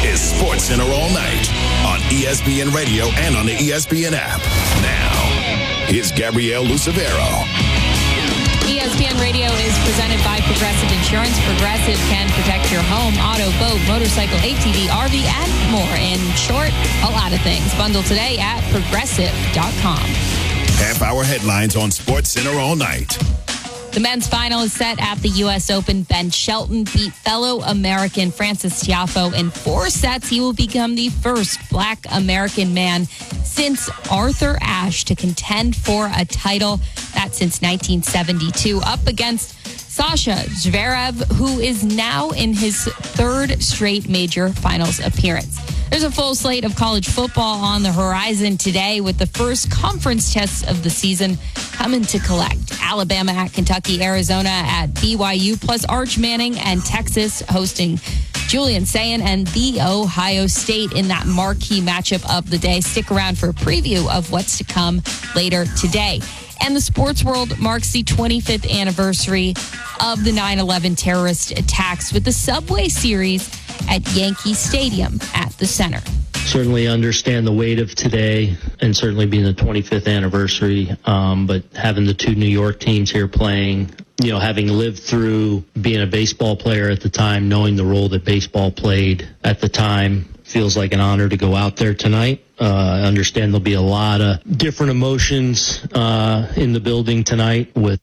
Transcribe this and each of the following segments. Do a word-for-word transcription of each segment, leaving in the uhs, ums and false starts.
is Sports Center All Night on E S P N Radio and on the E S P N app. Now, here's Gabrielle Lucevero. E S P N Radio is presented by Progressive Insurance. Progressive can protect your home, auto, boat, motorcycle, A T V, R V, and more. In short, a lot of things. Bundle today at progressive dot com. Half-hour headlines on Sports Center All Night. The men's final is set at the U S Open. Ben Shelton beat fellow American Francis Tiafoe in four sets. He will become the first Black American man since Arthur Ashe to contend for a title. That's since nineteen seventy-two. Up against Sasha Zverev, who is now in his third straight major finals appearance. There's a full slate of college football on the horizon today with the first conference tests of the season coming to collect. Alabama at Kentucky, Arizona at B Y U, plus Arch Manning and Texas hosting Julian Sayin and the Ohio State in that marquee matchup of the day. Stick around for a preview of what's to come later today. And the sports world marks the twenty-fifth anniversary of the nine eleven terrorist attacks with the Subway Series at Yankee Stadium at the center. Certainly understand the weight of today and certainly being the twenty-fifth anniversary, um, but having the two New York teams here playing, you know, having lived through being a baseball player at the time, knowing the role that baseball played at the time, feels like an honor to go out there tonight. Uh, I understand there'll be a lot of different emotions uh, in the building tonight with.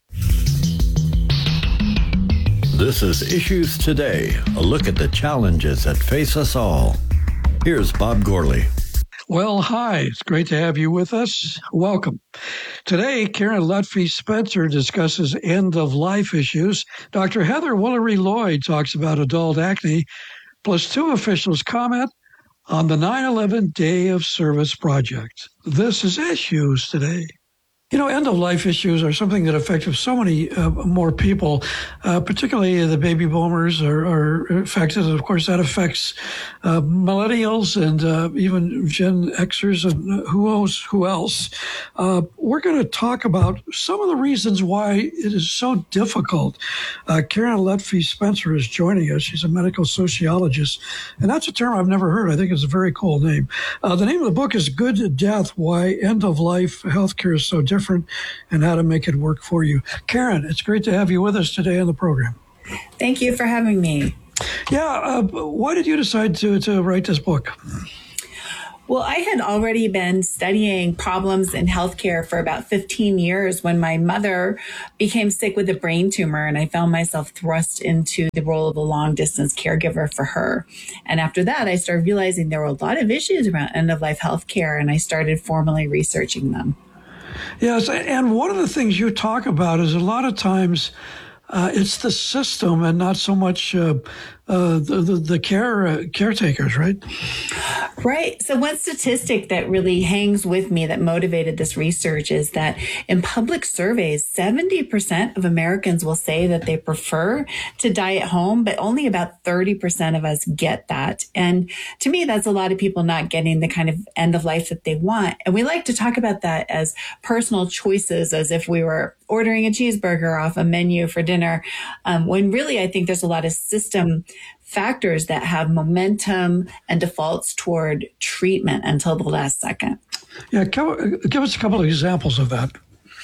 This is Issues Today, a look at the challenges that face us all. Here's Bob Gorley. Well, hi. It's great to have you with us. Welcome. Today, Karen Lutfi Spencer discusses end-of-life issues. Doctor Heather Woolery Lloyd talks about adult acne, plus two officials comment on the nine eleven Day of Service Project. This is Issues Today. You know, end-of-life issues are something that affect so many uh, more people, uh, particularly the baby boomers are, are affected. Of course, that affects uh, millennials and uh, even Gen Xers and who else? Who else? Uh, we're going to talk about some of the reasons why it is so difficult. Uh, Karen Lutfi Spencer is joining us. She's a medical sociologist, and that's a term I've never heard. I think it's a very cool name. Uh, the name of the book is Good to Death, Why End-of-Life Healthcare is So Different. different and how to make it work for you. Karen, it's great to have you with us today on the program. Thank you for having me. Yeah, uh, why did you decide to, to write this book? Well, I had already been studying problems in healthcare for about fifteen years when my mother became sick with a brain tumor, and I found myself thrust into the role of a long-distance caregiver for her. And after that, I started realizing there were a lot of issues around end-of-life healthcare, and I started formally researching them. Yes, and one of the things you talk about is a lot of times uh, it's the system and not so much uh, uh, the, the the care uh, caretakers, right? Right. So one statistic that really hangs with me that motivated this research is that in public surveys, seventy percent of Americans will say that they prefer to die at home, but only about thirty percent of us get that. And to me, that's a lot of people not getting the kind of end of life that they want. And we like to talk about that as personal choices, as if we were ordering a cheeseburger off a menu for dinner, um, when really I think there's a lot of system factors that have momentum and defaults toward treatment until the last second. Yeah, give us a couple of examples of that.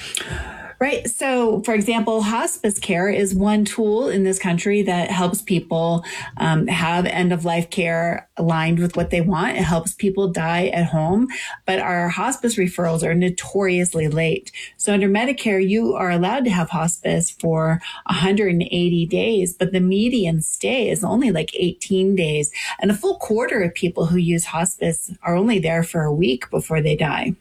Right. So, for example, hospice care is one tool in this country that helps people um, have end-of-life care aligned with what they want. It helps people die at home, but our hospice referrals are notoriously late. So under Medicare, you are allowed to have hospice for one hundred eighty days, but the median stay is only like eighteen days. And a full quarter of people who use hospice are only there for a week before they die.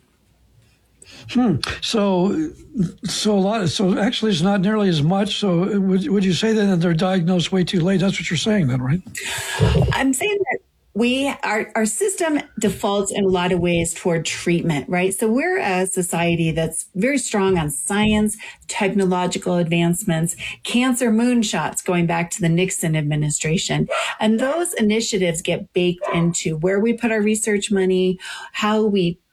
Hmm. So, so a lot. Of, so actually, it's not nearly as much. So, would would you say then that they're diagnosed way too late? That's what you're saying, then, right? I'm saying that we our our system defaults in a lot of ways toward treatment, right? So we're a society that's very strong on science, technological advancements, cancer moonshots going back to the Nixon administration. And those initiatives get baked into where we put our research money, how we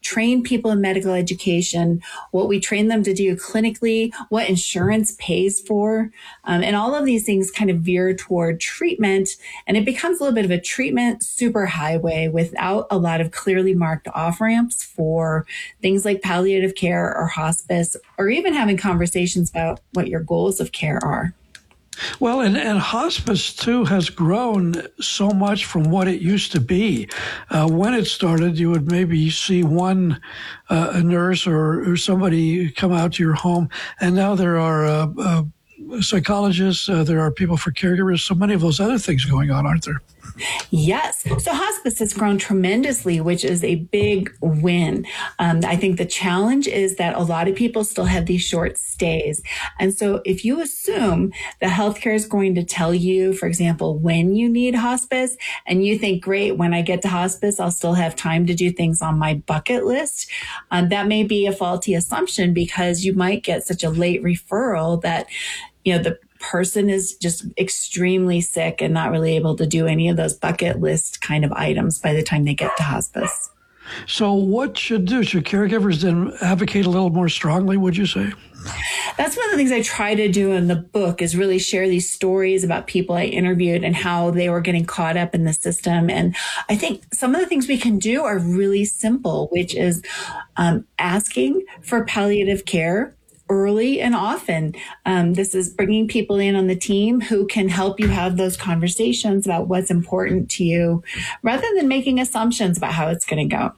train people in medical education, what we train them to do clinically, what insurance pays for. Um, and all of these things kind of veer toward treatment. And it becomes a little bit of a treatment superhighway without a lot of clearly marked off-ramps for things like palliative care or hospice, or even having conversations about what your goals of care are. Well, and, and hospice, too, has grown so much from what it used to be. Uh, when it started, you would maybe see one uh, a nurse or, or somebody come out to your home, and now there are uh, uh, psychologists, uh, there are people for caregivers, so many of those other things going on, aren't there? Yes. So hospice has grown tremendously, which is a big win. Um, I think the challenge is that a lot of people still have these short stays. And so if you assume that healthcare is going to tell you, for example, when you need hospice, and you think, great, when I get to hospice, I'll still have time to do things on my bucket list, um, that may be a faulty assumption, because you might get such a late referral that, you know, the person is just extremely sick and not really able to do any of those bucket list kind of items by the time they get to hospice. So what should do? Should caregivers then advocate a little more strongly, would you say? That's one of the things I try to do in the book, is really share these stories about people I interviewed and how they were getting caught up in the system. And I think some of the things we can do are really simple, which is um, asking for palliative care early and often. Um, this is bringing people in on the team who can help you have those conversations about what's important to you, rather than making assumptions about how it's going to go.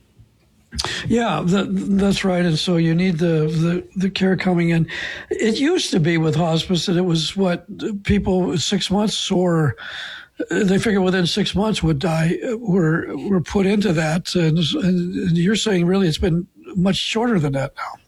Yeah, that, that's right. And so you need the, the, the care coming in. It used to be with hospice that it was what people six months or they figure within six months would die were were put into that. And, and you're saying really it's been much shorter than that now.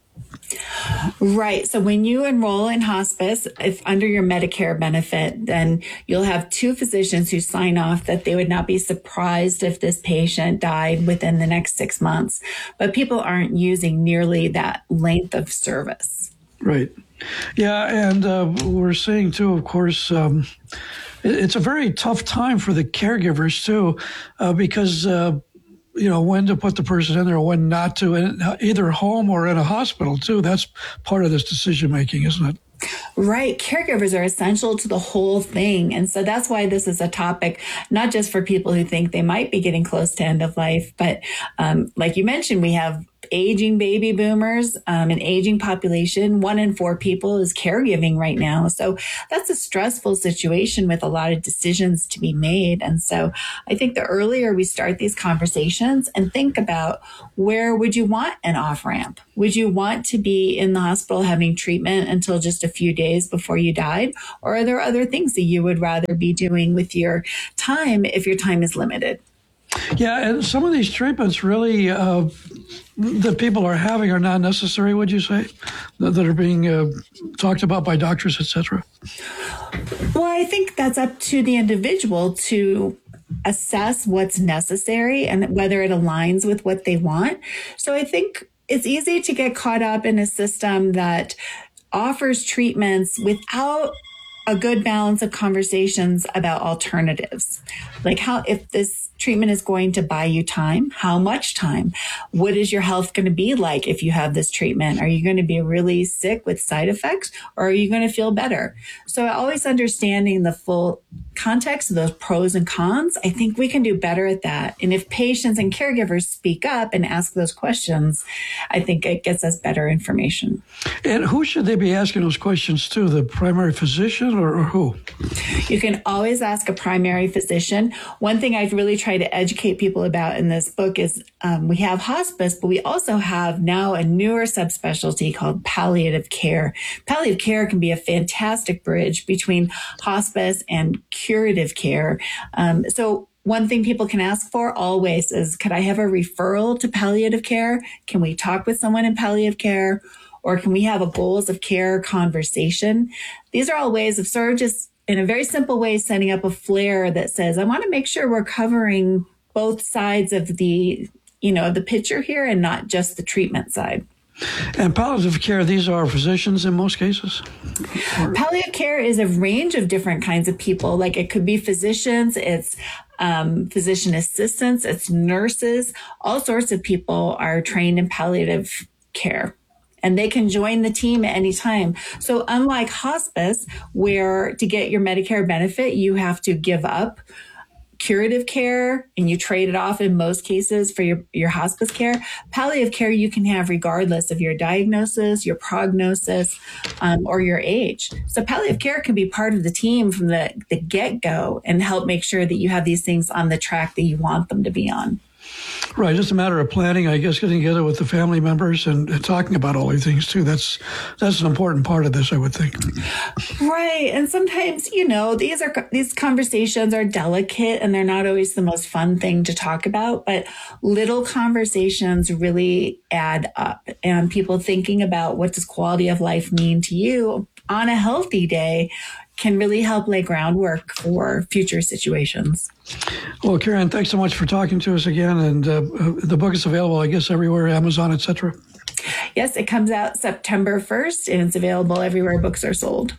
Right. So when you enroll in hospice, if under your Medicare benefit, then you'll have two physicians who sign off that they would not be surprised if this patient died within the next six months. But people aren't using nearly that length of service. Right. Yeah. And uh, we're seeing, too, of course, um, it's a very tough time for the caregivers, too, uh, because uh, you know, when to put the person in there or when not to, and either home or in a hospital too. That's part of this decision making, isn't it? Right. Caregivers are essential to the whole thing. And so that's why this is a topic, not just for people who think they might be getting close to end of life, but um, like you mentioned, we have aging baby boomers, um, an aging population. One in four people is caregiving right now. So that's a stressful situation with a lot of decisions to be made. And so I think the earlier we start these conversations and think about, where would you want an off-ramp? Would you want to be in the hospital having treatment until just a few days before you died? Or are there other things that you would rather be doing with your time if your time is limited? Yeah, and some of these treatments really uh, that people are having are not necessary, would you say, that, that are being uh, talked about by doctors, et cetera? Well, I think that's up to the individual to assess what's necessary and whether it aligns with what they want. So I think it's easy to get caught up in a system that offers treatments without a good balance of conversations about alternatives. Like, how, if this treatment is going to buy you time, how much time? What is your health going to be like if you have this treatment? Are you going to be really sick with side effects, or are you going to feel better? So always understanding the full context of those pros and cons, I think we can do better at that. And if patients and caregivers speak up and ask those questions, I think it gets us better information. And who should they be asking those questions to? The primary physician or, or who? You can always ask a primary physician. One thing I've really tried to educate people about in this book is um, we have hospice, but we also have now a newer subspecialty called palliative care. Palliative care can be a fantastic bridge between hospice and curative care. Um, so one thing people can ask for always is, could I have a referral to palliative care? Can we talk with someone in palliative care? Or can we have a goals of care conversation? These are all ways of sort of just, in a very simple way, setting up a flare that says, I want to make sure we're covering both sides of the, you know, the picture here and not just the treatment side. And palliative care, these are physicians in most cases? Or... Palliative care is a range of different kinds of people. Like it could be physicians, it's um, physician assistants, it's nurses. All sorts of people are trained in palliative care. And they can join the team at any time. So unlike hospice, where to get your Medicare benefit, you have to give up curative care and you trade it off in most cases for your, your hospice care. Palliative care you can have regardless of your diagnosis, your prognosis, um, or your age. So palliative care can be part of the team from the, the get-go and help make sure that you have these things on the track that you want them to be on. Right. Just a matter of planning, I guess, getting together with the family members and, and talking about all these things, too. That's that's an important part of this, I would think. Right. And sometimes, you know, these are these conversations are delicate and they're not always the most fun thing to talk about. But little conversations really add up. And people thinking about what does quality of life mean to you on a healthy day can really help lay groundwork for future situations. Well, Karen, thanks so much for talking to us again. And uh, the book is available, I guess, everywhere, Amazon, et cetera. Yes, it comes out September first, and it's available everywhere books are sold.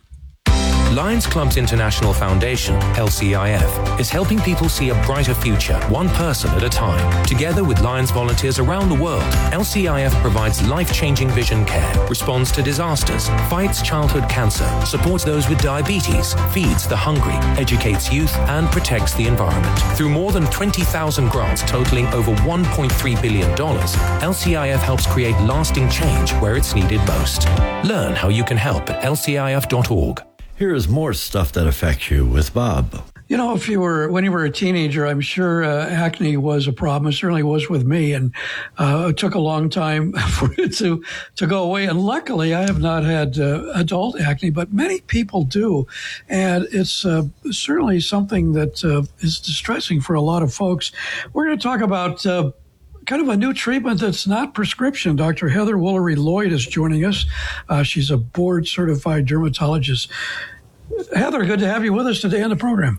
Lions Clubs International Foundation, L C I F, is helping people see a brighter future, one person at a time. Together with Lions volunteers around the world, L C I F provides life-changing vision care, responds to disasters, fights childhood cancer, supports those with diabetes, feeds the hungry, educates youth, and protects the environment. Through more than twenty thousand grants totaling over one point three billion dollars, L C I F helps create lasting change where it's needed most. Learn how you can help at L C I F dot org. Here is more stuff that affects you with Bob. You know, if you were, when you were a teenager, I'm sure uh, acne was a problem. It certainly was with me. And uh, it took a long time for it to, to go away. And luckily, I have not had uh, adult acne, but many people do. And it's uh, certainly something that uh, is distressing for a lot of folks. We're going to talk about uh, kind of a new treatment that's not prescription. Doctor Heather Woolery-Lloyd is joining us. Uh, she's a board-certified dermatologist. Heather, good to have you with us today on the program.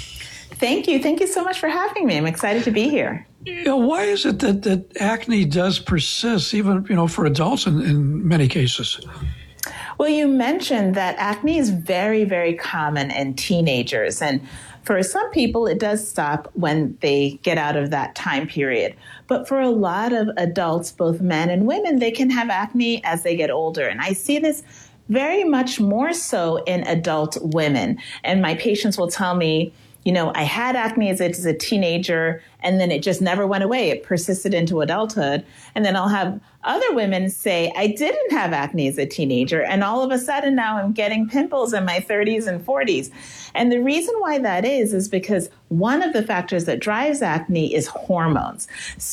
Thank you. Thank you so much for having me. I'm excited to be here. You know, why is it that, that acne does persist, even, you know, for adults in, in many cases? Well, you mentioned that acne is very, very common in teenagers. And for some people, it does stop when they get out of that time period. But for a lot of adults, both men and women, they can have acne as they get older. And I see this very much more so in adult women. And my patients will tell me, you know, I had acne as a, as a teenager, and then it just never went away. It persisted into adulthood. And then I'll have other women say, I didn't have acne as a teenager, and all of a sudden now I'm getting pimples in my thirties and forties. And the reason why that is, is because one of the factors that drives acne is hormones.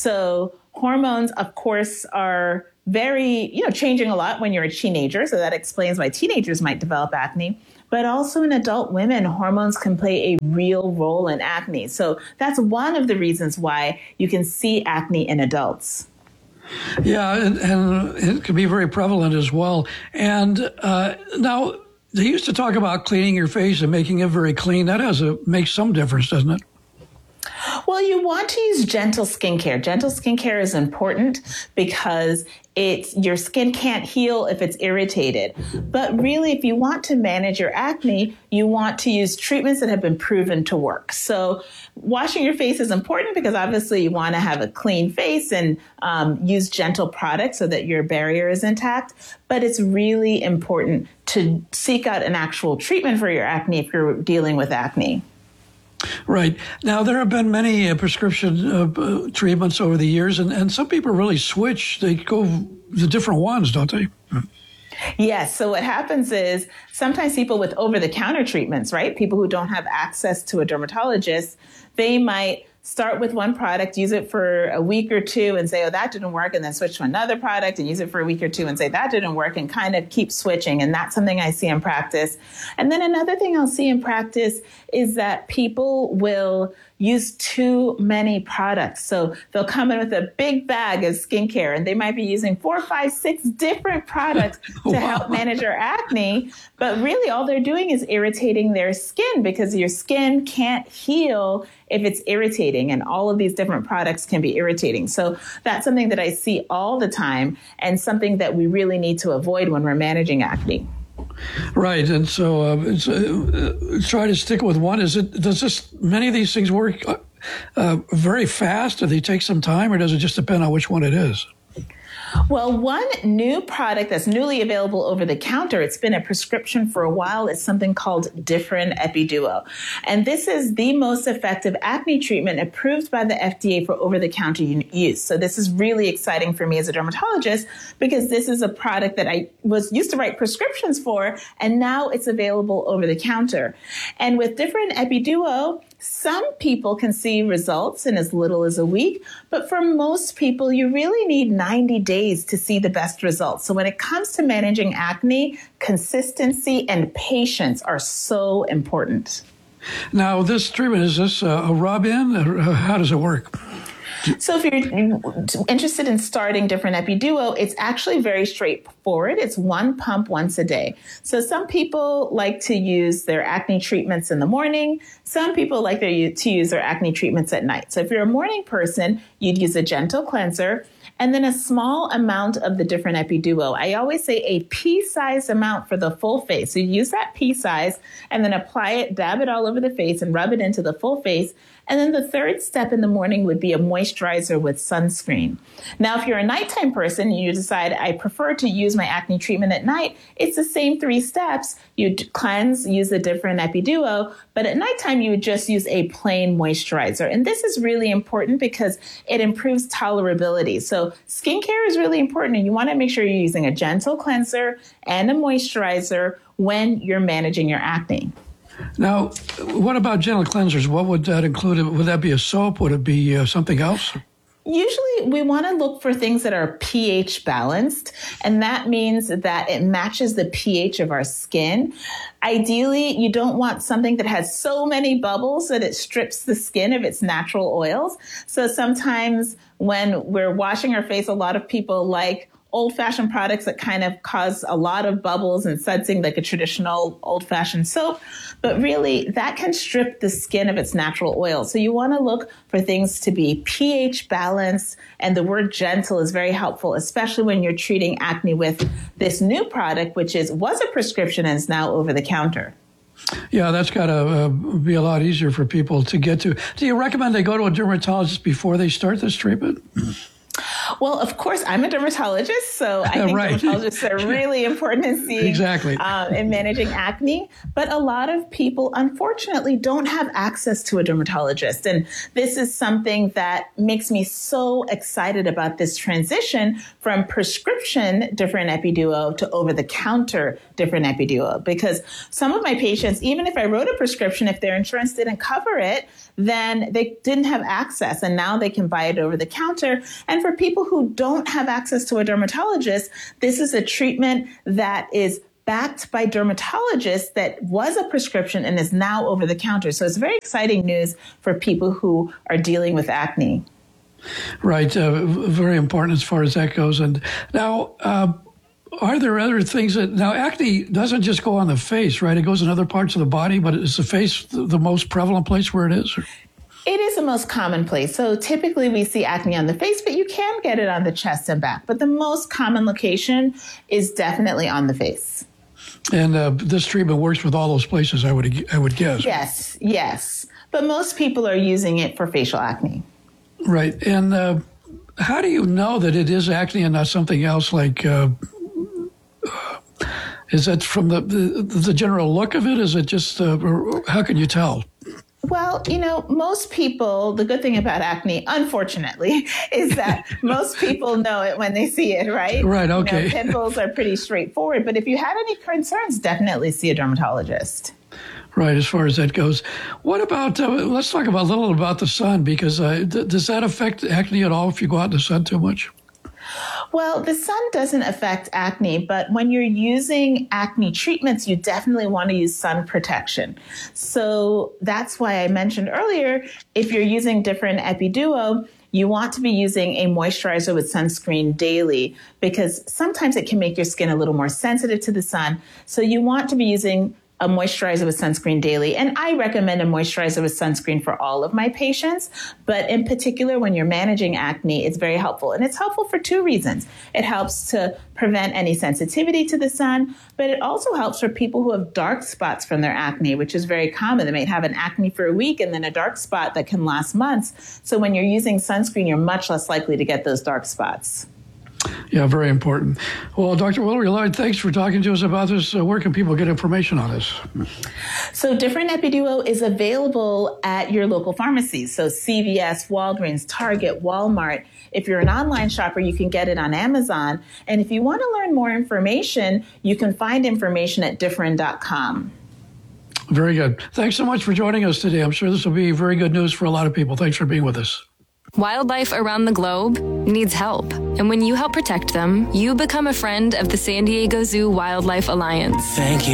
So hormones, of course, are very, you know, changing a lot when you're a teenager. So that explains why teenagers might develop acne. But also in adult women, hormones can play a real role in acne. So that's one of the reasons why you can see acne in adults. Yeah, and, and it can be very prevalent as well. And uh, now, they used to talk about cleaning your face and making it very clean. That has a makes some difference, doesn't it? Well, you want to use gentle skincare. Gentle skincare is important because it's your skin can't heal if it's irritated. But really, if you want to manage your acne, you want to use treatments that have been proven to work. So washing your face is important because obviously you want to have a clean face and um, use gentle products so that your barrier is intact. But it's really important to seek out an actual treatment for your acne if you're dealing with acne. Right. Now, there have been many uh, prescription uh, treatments over the years, and, and some people really switch. They go the different ones, don't they? Yes. So what happens is sometimes people with over-the-counter treatments, right, people who don't have access to a dermatologist, they might start with one product, use it for a week or two and say, oh, that didn't work, and then switch to another product and use it for a week or two and say that didn't work, and kind of keep switching. And that's something I see in practice. And then another thing I'll see in practice is that people will use too many products. So they'll come in with a big bag of skincare and they might be using four, five, six different products to wow. help manage your acne. But really all they're doing is irritating their skin, because your skin can't heal if it's irritating, and all of these different products can be irritating. So that's something that I see all the time, and something that we really need to avoid when we're managing acne. Right, and so uh, it's, uh, try to stick with one. Is it? Does this many of these things work uh, uh, very fast? Do they take some time, or does it just depend on which one it is? Well, one new product that's newly available over the counter, it's been a prescription for a while, is something called Differin Epiduo. And this is the most effective acne treatment approved by the F D A for over-the-counter use. So this is really exciting for me as a dermatologist, because this is a product that I was used to write prescriptions for, and now it's available over the counter. And with Differin Epiduo, some people can see results in as little as a week, but for most people, you really need ninety days to see the best results. So when it comes to managing acne, consistency and patience are so important. Now, this treatment, is this a rub-in, or how does it work? So if you're interested in starting Differin Epiduo, it's actually very straightforward. It's one pump once a day. So some people like to use their acne treatments in the morning. Some people like to use their acne treatments at night. So if you're a morning person, you'd use a gentle cleanser and then a small amount of the Differin Epiduo. I always say a pea-sized amount for the full face. So you use that pea size and then apply it, dab it all over the face and rub it into the full face. And then the third step in the morning would be a moisturizer with sunscreen. Now, if you're a nighttime person and you decide, I prefer to use my acne treatment at night, it's the same three steps. You'd cleanse, use the Differin Epiduo, but at nighttime, you would just use a plain moisturizer. And this is really important because it improves tolerability. So skincare is really important, and you want to make sure you're using a gentle cleanser and a moisturizer when you're managing your acne. Now, what about gentle cleansers? What would that include? Would that be a soap? Would it be uh, something else? Usually we want to look for things that are pH balanced, and that means that it matches the pH of our skin. Ideally, you don't want something that has so many bubbles that it strips the skin of its natural oils. So sometimes when we're washing our face, a lot of people like old-fashioned products that kind of cause a lot of bubbles and sudsing, like a traditional old-fashioned soap. But really, that can strip the skin of its natural oil. So you want to look for things to be pH balanced, and the word gentle is very helpful, especially when you're treating acne with this new product, which is was a prescription and is now over the counter. Yeah, that's got to uh, be a lot easier for people to get to. Do you recommend they go to a dermatologist before they start this treatment? Well, of course, I'm a dermatologist, so I think right. dermatologists are really important in seeing exactly. um, in managing acne. But a lot of people, unfortunately, don't have access to a dermatologist. And this is something that makes me so excited about this transition from prescription Differin Epiduo to over-the-counter Differin Epiduo. Because some of my patients, even if I wrote a prescription, if their insurance didn't cover it, then they didn't have access, and now they can buy it over the counter. And for people who don't have access to a dermatologist, this is a treatment that is backed by dermatologists that was a prescription and is now over the counter. So it's very exciting news for people who are dealing with acne. Right. Uh, very important as far as that goes. And now, uh, are there other things that, now acne doesn't just go on the face, right? It goes in other parts of the body, but is the face the most prevalent place where it is? It is the most common place. So typically we see acne on the face, but you can get it on the chest and back. But the most common location is definitely on the face. And uh, this treatment works with all those places, I would I would guess. Yes, yes. But most people are using it for facial acne. Right. And uh, how do you know that it is acne and not something else like... Uh, Is that from the, the the general look of it? Is it just, uh, how can you tell? Well, you know, most people, the good thing about acne, unfortunately, is that most people know it when they see it, right? Right, okay. You know, pimples are pretty straightforward, but if you had any concerns, definitely see a dermatologist. Right, as far as that goes. What about, uh, let's talk about a little about the sun, because uh, th- does that affect acne at all if you go out in the sun too much? Well, the sun doesn't affect acne, but when you're using acne treatments, you definitely want to use sun protection. So that's why I mentioned earlier, if you're using different Epiduo, you want to be using a moisturizer with sunscreen daily because sometimes it can make your skin a little more sensitive to the sun. So you want to be using a moisturizer with sunscreen daily. And I recommend a moisturizer with sunscreen for all of my patients. But in particular, when you're managing acne, it's very helpful. And it's helpful for two reasons. It helps to prevent any sensitivity to the sun, but it also helps for people who have dark spots from their acne, which is very common. They might have an acne for a week and then a dark spot that can last months. So when you're using sunscreen, you're much less likely to get those dark spots. Yeah, very important. Well, Doctor Willory Lloyd, thanks for talking to us about this. Uh, where can people get information on this? So Different Epiduo is available at your local pharmacies. So C V S, Walgreens, Target, Walmart. If you're an online shopper, you can get it on Amazon. And if you want to learn more information, you can find information at different dot com. Very good. Thanks so much for joining us today. I'm sure this will be very good news for a lot of people. Thanks for being with us. Wildlife around the globe needs help. And when you help protect them, you become a friend of the San Diego Zoo Wildlife Alliance. Thank you.